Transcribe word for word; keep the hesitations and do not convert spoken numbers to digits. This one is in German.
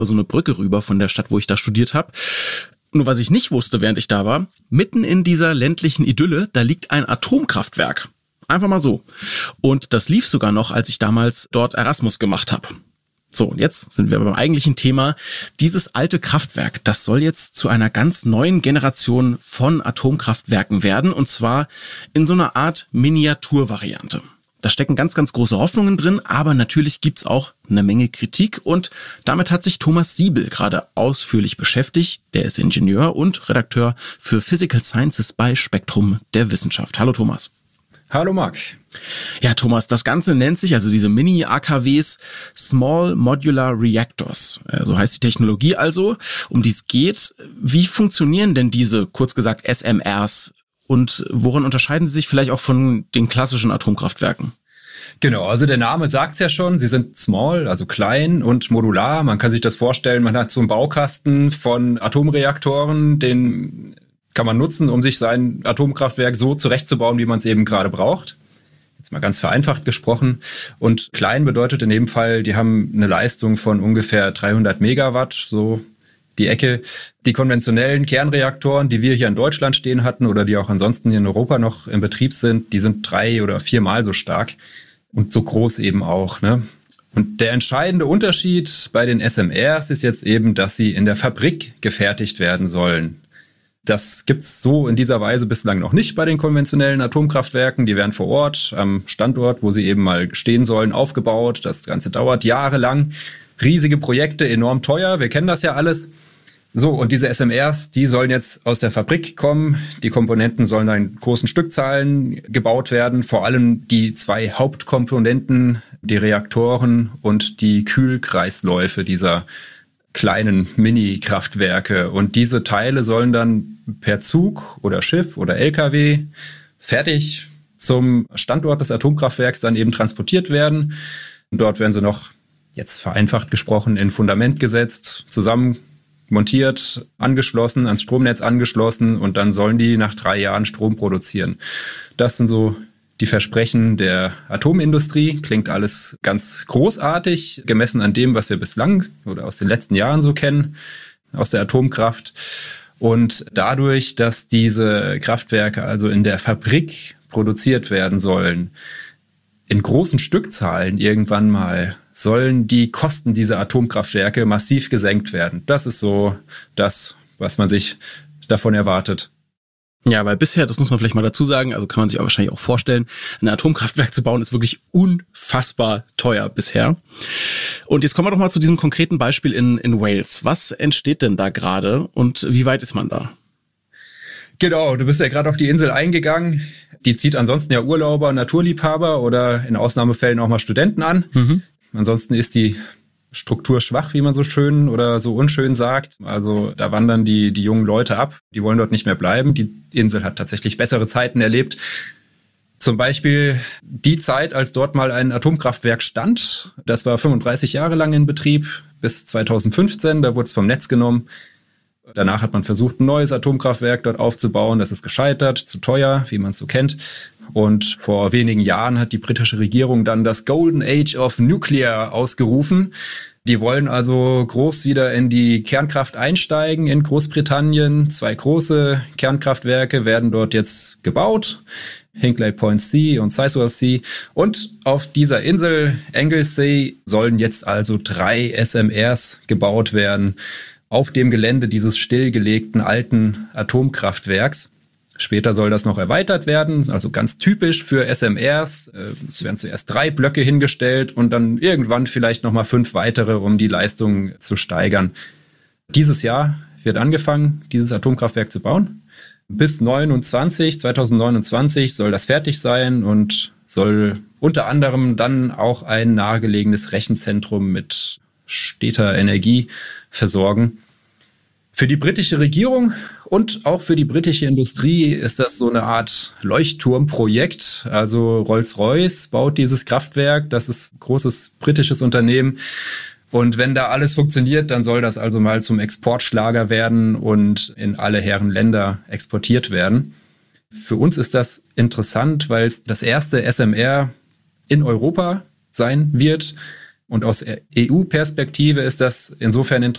so eine Brücke rüber von der Stadt, wo ich da studiert habe. Nur was ich nicht wusste, während ich da war, mitten in dieser ländlichen Idylle, da liegt ein Atomkraftwerk. Einfach mal so. Und das lief sogar noch, als ich damals dort Erasmus gemacht habe. So, und jetzt sind wir beim eigentlichen Thema. Dieses alte Kraftwerk, das soll jetzt zu einer ganz neuen Generation von Atomkraftwerken werden, und zwar in so einer Art Miniaturvariante. Da stecken ganz, ganz große Hoffnungen drin, aber natürlich gibt's auch eine Menge Kritik, und damit hat sich Thomas Siebel gerade ausführlich beschäftigt. Der ist Ingenieur und Redakteur für Physical Sciences bei Spektrum der Wissenschaft. Hallo Thomas. Hallo Marc. Ja, Thomas, das Ganze nennt sich, also diese Mini-A K Ws, Small Modular Reactors. So heißt die Technologie also, um die es geht. Wie funktionieren denn diese, kurz gesagt, S M Rs? Und worin unterscheiden sie sich vielleicht auch von den klassischen Atomkraftwerken? Genau, also der Name sagt's ja schon, sie sind small, also klein und modular. Man kann sich das vorstellen, man hat so einen Baukasten von Atomreaktoren, den kann man nutzen, um sich sein Atomkraftwerk so zurechtzubauen, wie man es eben gerade braucht. Jetzt mal ganz vereinfacht gesprochen. Und klein bedeutet in dem Fall, die haben eine Leistung von ungefähr dreihundert Megawatt, so die Ecke. Die konventionellen Kernreaktoren, die wir hier in Deutschland stehen hatten oder die auch ansonsten in Europa noch in Betrieb sind, die sind drei- oder viermal so stark und so groß eben auch, ne? Und der entscheidende Unterschied bei den S M Rs ist jetzt eben, dass sie in der Fabrik gefertigt werden sollen. Das gibt's so in dieser Weise bislang noch nicht bei den konventionellen Atomkraftwerken. Die werden vor Ort am Standort, wo sie eben mal stehen sollen, aufgebaut. Das Ganze dauert jahrelang. Riesige Projekte, enorm teuer. Wir kennen das ja alles. So, und diese S M Rs, die sollen jetzt aus der Fabrik kommen. Die Komponenten sollen dann in großen Stückzahlen gebaut werden. Vor allem die zwei Hauptkomponenten, die Reaktoren und die Kühlkreisläufe dieser kleinen Mini-Kraftwerke. Und diese Teile sollen dann per Zug oder Schiff oder L K W fertig zum Standort des Atomkraftwerks dann eben transportiert werden. Und dort werden sie noch, jetzt vereinfacht gesprochen, in Fundament gesetzt, zusammen montiert, angeschlossen, ans Stromnetz angeschlossen, und dann sollen die nach drei Jahren Strom produzieren. Das sind so die Versprechen der Atomindustrie. Klingt alles ganz großartig, gemessen an dem, was wir bislang oder aus den letzten Jahren so kennen, aus der Atomkraft. Und dadurch, dass diese Kraftwerke also in der Fabrik produziert werden sollen, in großen Stückzahlen irgendwann mal, sollen die Kosten dieser Atomkraftwerke massiv gesenkt werden. Das ist so das, was man sich davon erwartet. Ja, weil bisher, das muss man vielleicht mal dazu sagen, also kann man sich auch wahrscheinlich auch vorstellen, ein Atomkraftwerk zu bauen ist wirklich unfassbar teuer bisher. Und jetzt kommen wir doch mal zu diesem konkreten Beispiel in, in Wales. Was entsteht denn da gerade und wie weit ist man da? Genau, du bist ja gerade auf die Insel eingegangen. Die zieht ansonsten ja Urlauber, Naturliebhaber oder in Ausnahmefällen auch mal Studenten an. Mhm. Ansonsten ist die Struktur schwach, wie man so schön oder so unschön sagt. Also da wandern die, die jungen Leute ab. Die wollen dort nicht mehr bleiben. Die Insel hat tatsächlich bessere Zeiten erlebt. Zum Beispiel die Zeit, als dort mal ein Atomkraftwerk stand. Das war fünfunddreißig Jahre lang in Betrieb, bis zweitausendfünfzehn. Da wurde es vom Netz genommen. Danach hat man versucht, ein neues Atomkraftwerk dort aufzubauen. Das ist gescheitert, zu teuer, wie man es so kennt. Und vor wenigen Jahren hat die britische Regierung dann das Golden Age of Nuclear ausgerufen. Die wollen also groß wieder in die Kernkraft einsteigen in Großbritannien. Zwei große Kernkraftwerke werden dort jetzt gebaut. Hinkley Point C und Sizewell C. Und auf dieser Insel Anglesey sollen jetzt also drei S M Rs gebaut werden auf dem Gelände dieses stillgelegten alten Atomkraftwerks. Später soll das noch erweitert werden, also ganz typisch für S M Rs. Es werden zuerst drei Blöcke hingestellt und dann irgendwann vielleicht nochmal fünf weitere, um die Leistung zu steigern. Dieses Jahr wird angefangen, dieses Atomkraftwerk zu bauen. Bis zweitausendneunundzwanzig soll das fertig sein und soll unter anderem dann auch ein nahegelegenes Rechenzentrum mit steter Energie versorgen. Für die britische Regierung und auch für die britische Industrie ist das so eine Art Leuchtturmprojekt. Also Rolls-Royce baut dieses Kraftwerk. Das ist ein großes britisches Unternehmen. Und wenn da alles funktioniert, dann soll das also mal zum Exportschlager werden und in alle Herren Länder exportiert werden. Für uns ist das interessant, weil es das erste S M R in Europa sein wird. Und aus E U-Perspektive ist das insofern interessant,